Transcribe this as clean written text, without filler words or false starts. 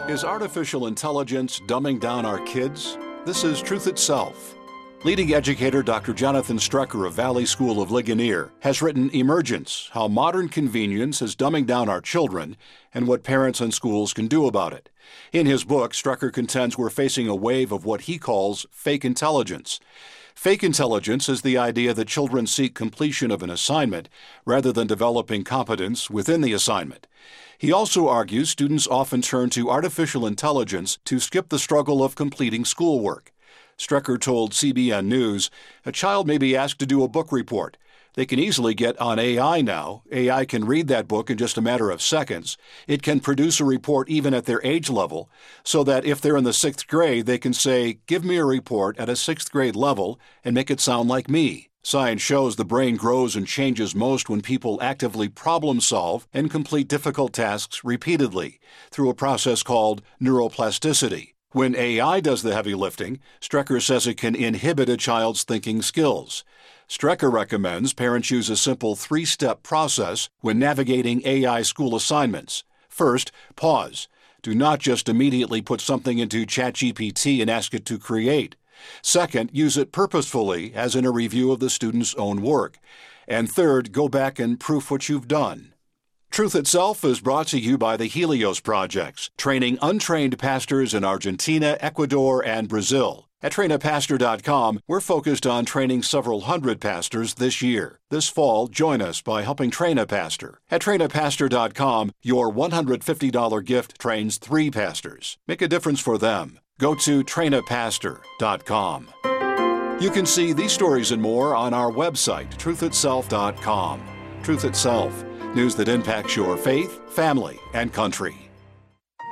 Is artificial intelligence dumbing down our kids? This is Truth Itself. Leading educator Dr. Jonathan Strecker of Valley School of Ligonier has written Emergence, How Modern Convenience is Dumbing Down Our Children and What Parents and Schools Can Do About It. In his book, Strecker contends we're facing a wave of what he calls fake intelligence. Fake intelligence is the idea that children seek completion of an assignment rather than developing competence within the assignment. He also argues students often turn to artificial intelligence to skip the struggle of completing schoolwork. Strecker told CBN News, a child may be asked to do a book report. They can easily get on AI now. AI can read that book in just a matter of seconds. It can produce a report even at their age level, so that if they're in the 6th grade, they can say, give me a report at a 6th grade level and make it sound like me. Science shows the brain grows and changes most when people actively problem solve and complete difficult tasks repeatedly through a process called neuroplasticity. When AI does the heavy lifting, Strecker says it can inhibit a child's thinking skills. Strecker recommends parents use a simple 3-step process when navigating AI school assignments. First, pause. Do not just immediately put something into ChatGPT and ask it to create. Second, use it purposefully, as in a review of the student's own work. And third, go back and proof what you've done. Truth Itself is brought to you by the Helios Projects, training untrained pastors in Argentina, Ecuador, and Brazil. At trainapastor.com, we're focused on training several hundred pastors this year. This fall, join us by helping train a pastor. At trainapastor.com, your $150 gift trains 3 pastors. Make a difference for them. Go to trainapastor.com. You can see these stories and more on our website, truthitself.com. Truth Itself, news that impacts your faith, family, and country.